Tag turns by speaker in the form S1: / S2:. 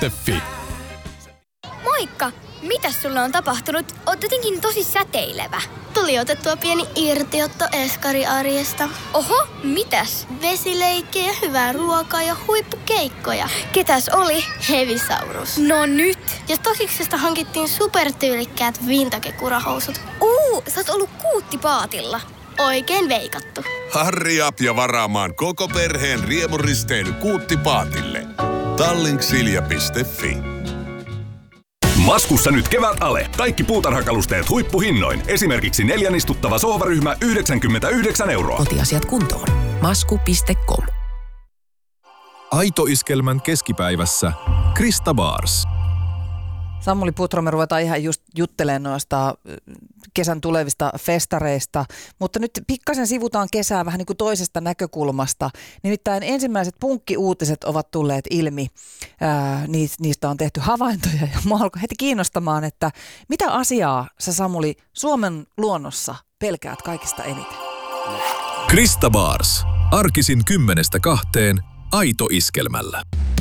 S1: Samulinpuu.fi.
S2: Moikka! Mitäs sulle on tapahtunut? Oot jotenkin tosi säteilevä.
S3: Tuli otettua pieni irtiotto eskariarjesta.
S2: Oho, mitäs?
S3: Vesileikkejä, hyvää ruokaa ja huippukeikkoja.
S2: Ketäs oli?
S3: Hevisaurus.
S2: No nyt!
S3: Ja Stokiksesta hankittiin supertyylikkäät vintage-kurahousut.
S2: Sä oot ollut Kuuttipaatilla.
S3: Oikein veikattu.
S4: Hurry up ja varaamaan koko perheen riemuristeily Kuuttipaatille. Tallinksilja.fi.
S5: Maskussa nyt kevät-ale. Kaikki puutarhakalusteet huippuhinnoin. Esimerkiksi 4 istuttava sohvaryhmä 99 €.
S6: Kotiasiat kuntoon. Masku.com.
S1: Aito Iskelmän keskipäivässä Krista Bars.
S7: Samuli Putro, me ruvetaan ihan just juttelemaan noista kesän tulevista festareista, mutta nyt pikkasen sivutaan kesää vähän niin kuin toisesta näkökulmasta. Nimittäin ensimmäiset punkkiuutiset ovat tulleet ilmi, niistä on tehty havaintoja ja mua alkoi heti kiinnostamaan, että mitä asiaa sä, Samuli, Suomen luonnossa pelkäät kaikista eniten?
S1: Krista Bars. Arkisin 10-2 Aito Iskelmällä.